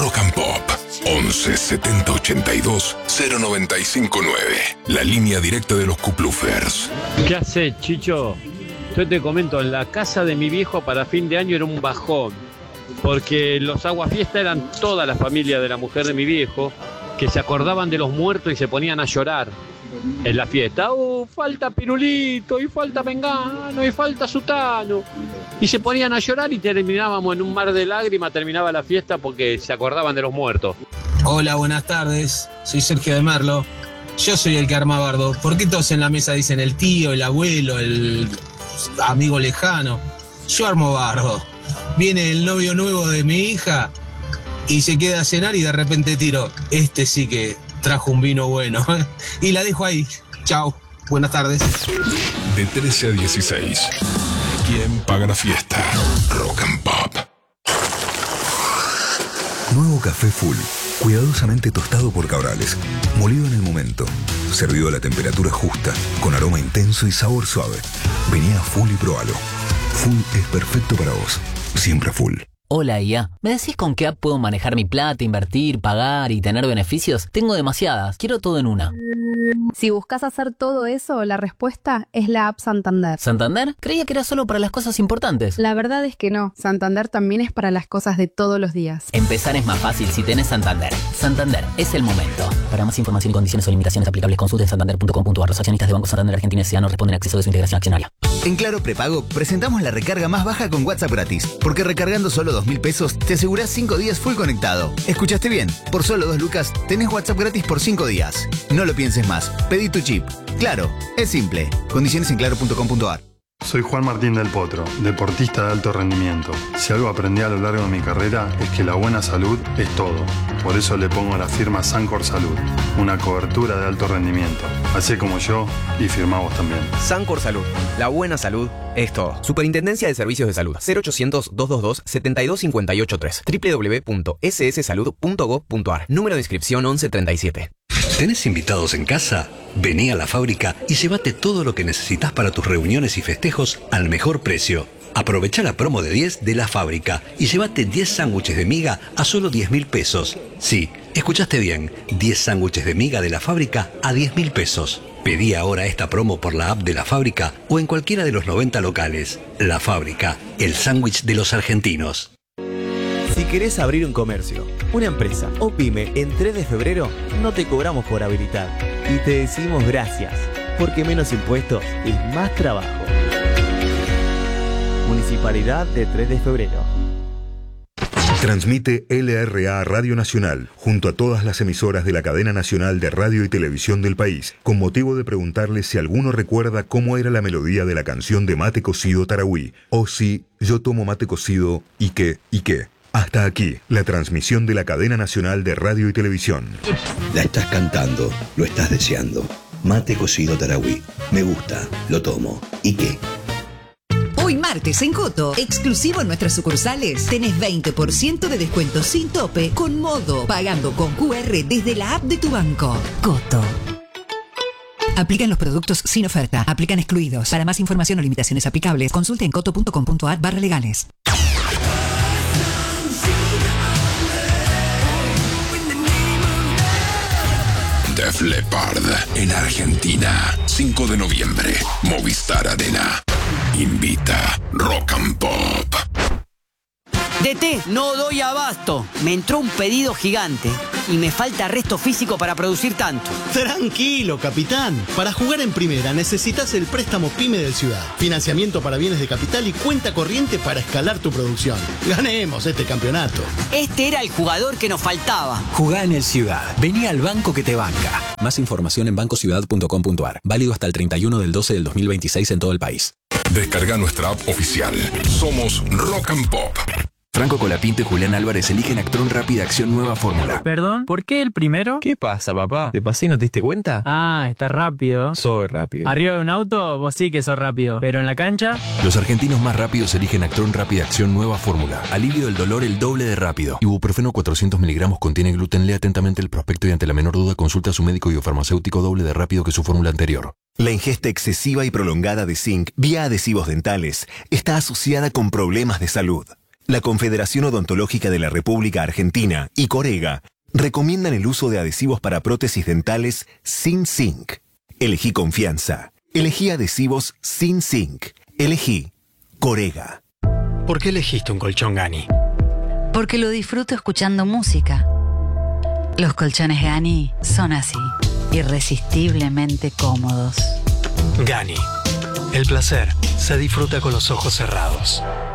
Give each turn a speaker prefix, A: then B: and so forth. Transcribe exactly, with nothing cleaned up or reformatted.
A: Rock and Pop. once setenta ochenta y dos cero noventa y cinco nueve. La línea directa de los Kuplufers.
B: ¿Qué haces, Chicho? Yo te comento, en la casa de mi viejo para fin de año era un bajón, porque los aguafiestas eran toda la familia de la mujer de mi viejo, que se acordaban de los muertos y se ponían a llorar en la fiesta. ¡Oh, falta Pirulito! Y falta Mengano, y falta Sutano. Y se ponían a llorar y terminábamos en un mar de lágrimas, terminaba la fiesta porque se acordaban de los muertos.
C: Hola, buenas tardes. Soy Sergio de Merlo. Yo soy el que arma bardo. ¿Por qué todos en la mesa dicen el tío, el abuelo, el amigo lejano? Yo armo bardo. Viene el novio nuevo de mi hija y se queda a cenar y de repente tiro, este sí que trajo un vino bueno. Y la dejo ahí. Chao. Buenas tardes.
A: De trece a dieciséis. ¿Quién paga la fiesta? Rock and Pop.
D: Nuevo café Full. Cuidadosamente tostado por Cabrales. Molido en el momento. Servido a la temperatura justa. Con aroma intenso y sabor suave. Vení a Full y probalo. Full es perfecto para vos. Siempre Full.
E: Hola, I A. ¿Me decís con qué app puedo manejar mi plata, invertir, pagar y tener beneficios? Tengo demasiadas. Quiero todo en una.
F: Si buscas hacer todo eso, la respuesta es la app Santander.
E: ¿Santander? Creía que era solo para las cosas importantes.
F: La verdad es que no. Santander también es para las cosas de todos los días.
E: Empezar es más fácil si tenés Santander. Santander, es el momento. Para más información y condiciones o limitaciones aplicables, consulte en santander punto com punto a r. Los accionistas de Banco Santander Argentina S A no responden a acceso de su integración accionaria.
G: En Claro Prepago presentamos la recarga más baja con WhatsApp gratis. Porque recargando solo dos mil pesos te asegurás cinco días full conectado. ¿Escuchaste bien? Por solo dos lucas tenés WhatsApp gratis por cinco días. No lo pienses más. Pedí tu chip. Claro, es simple. Condiciones en claro punto com punto a r.
H: Soy Juan Martín del Potro, deportista de alto rendimiento. Si algo aprendí a lo largo de mi carrera es que la buena salud es todo. Por eso le pongo la firma Sancor Salud, una cobertura de alto rendimiento. Así como yo, y firma vos también.
I: Sancor Salud, la buena salud es todo. Superintendencia de Servicios de Salud. cero ochocientos, doscientos veintidós, setenta y dos cincuenta y ocho tres. doble u doble u doble u punto s s salud punto gov punto a r. Número de inscripción once treinta y siete.
J: ¿Tenés invitados en casa? Vení a la fábrica y llévate todo lo que necesitas para tus reuniones y festejos al mejor precio. Aprovecha la promo de diez de la fábrica y llévate diez sándwiches de miga a solo diez mil pesos. Sí, escuchaste bien, diez sándwiches de miga de la fábrica a diez mil pesos. Pedí ahora esta promo por la app de la fábrica o en cualquiera de los noventa locales. La fábrica, el sándwich de los argentinos.
K: Si querés abrir un comercio, una empresa o pyme en tres de febrero, no te cobramos por habilitar. Y te decimos gracias, porque menos impuestos es más trabajo. Municipalidad de tres de febrero.
D: Transmite L R A Radio Nacional, junto a todas las emisoras de la cadena nacional de radio y televisión del país, con motivo de preguntarles si alguno recuerda cómo era la melodía de la canción de Mate Cocido Tarahui, o si yo tomo mate cocido y qué, y qué. Hasta aquí, la transmisión de la cadena nacional de radio y televisión.
L: La estás cantando, lo estás deseando. Mate Cocido Tarahui. Me gusta, lo tomo. ¿Y qué?
M: Hoy martes en Coto, exclusivo en nuestras sucursales, tenés veinte por ciento de descuento sin tope con Modo, pagando con Q R desde la app de tu banco. Coto. Aplican los productos sin oferta, aplican excluidos. Para más información o limitaciones aplicables, consulte en coto punto com punto a r barra legales.
A: Def Leppard en Argentina, cinco de noviembre, Movistar Arena. Invita Rock and Pop.
N: D T, no doy abasto. Me entró un pedido gigante y me falta resto físico para producir tanto.
O: Tranquilo, capitán. Para jugar en primera necesitas el préstamo PYME del Ciudad. Financiamiento para bienes de capital y cuenta corriente para escalar tu producción. Ganemos este campeonato.
N: Este era el jugador que nos faltaba.
P: Jugá en el Ciudad. Vení al banco que te banca. Más información en banco ciudad punto com punto a r. Válido hasta el treinta y uno del doce del dos mil veintiséis en todo el país.
A: Descarga nuestra app oficial. Somos Rock and Pop.
Q: Franco Colapinto y Julián Álvarez eligen Actron Rápida Acción Nueva Fórmula.
R: ¿Perdón? ¿Por qué el primero?
S: ¿Qué pasa, papá? ¿Te pasé y no te diste cuenta?
R: Ah, está rápido.
S: Soy rápido.
R: Arriba de un auto, vos sí que sos rápido. Pero en la cancha...
Q: Los argentinos más rápidos eligen Actron Rápida Acción Nueva Fórmula. Alivio del dolor el doble de rápido. Ibuprofeno cuatrocientos miligramos contiene gluten. Lea atentamente el prospecto y ante la menor duda consulta a su médico y o farmacéutico doble de rápido que su fórmula anterior.
T: La ingesta excesiva y prolongada de zinc vía adhesivos dentales está asociada con problemas de salud. La Confederación Odontológica de la República Argentina y Corega recomiendan el uso de adhesivos para prótesis dentales sin zinc. Elegí confianza. Elegí adhesivos sin zinc. Elegí Corega.
U: ¿Por qué elegiste un colchón Gani?
V: Porque lo disfruto escuchando música. Los colchones Gani son así, irresistiblemente cómodos.
U: Gani. El placer se disfruta con los ojos cerrados.